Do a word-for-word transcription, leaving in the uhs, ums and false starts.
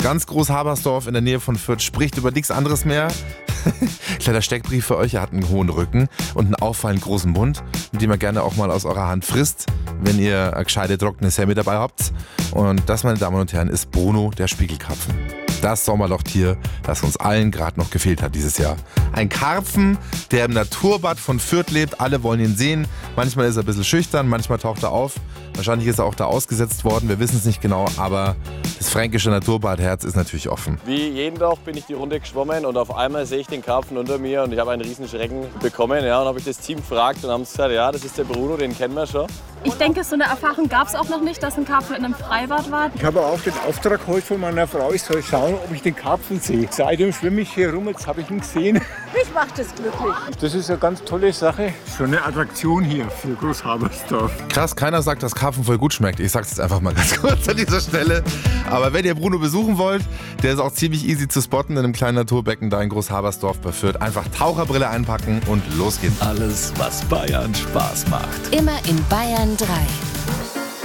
Ganz Groß-Habersdorf in der Nähe von Fürth spricht über nichts anderes mehr. Kleiner Steckbrief für euch, er hat einen hohen Rücken und einen auffallend großen Mund, mit dem ihr gerne auch mal aus eurer Hand frisst, wenn ihr eine gescheite trockene Semmel dabei habt. Und das, meine Damen und Herren, ist Bruno, der Spiegelkarpfen. Das Sommerlochtier, das uns allen gerade noch gefehlt hat dieses Jahr. Ein Karpfen, der im Naturbad von Fürth lebt. Alle wollen ihn sehen. Manchmal ist er ein bisschen schüchtern, manchmal taucht er auf. Wahrscheinlich ist er auch da ausgesetzt worden, wir wissen es nicht genau, aber das fränkische Naturbadherz ist natürlich offen. Wie jeden Tag bin ich die Runde geschwommen und auf einmal sehe ich den Karpfen unter mir und ich habe einen riesen Schrecken bekommen. Ja, und habe ich das Team gefragt und haben gesagt, ja, das ist der Bruno, den kennen wir schon. Ich denke, so eine Erfahrung gab es auch noch nicht, dass ein Karpfen in einem Freibad war. Ich habe auch den Auftrag heute von meiner Frau, ich soll schauen, ob ich den Karpfen sehe. Seitdem schwimme ich hier rum, jetzt habe ich ihn gesehen. Mich macht das glücklich. Das ist eine ganz tolle Sache. So eine Attraktion hier für Groß-Habersdorf. Krass, keiner sagt, dass Karpfen voll gut schmeckt. Ich sag's jetzt einfach mal ganz kurz an dieser Stelle. Aber wenn ihr Bruno besuchen wollt, der ist auch ziemlich easy zu spotten in einem kleinen Naturbecken da in Groß-Habersdorf bei Fürth. Einfach Taucherbrille einpacken und los geht's. Alles, was Bayern Spaß macht. Immer in Bayern drei.